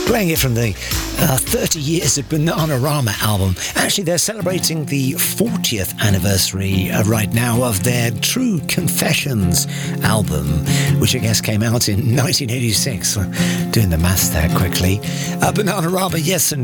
Playing it from the 30 Years of Bananarama album. Actually, they're celebrating the 40th anniversary right now of their True Confessions album, which I guess came out in 1986. Doing the maths there quickly. Bananarama, yes, and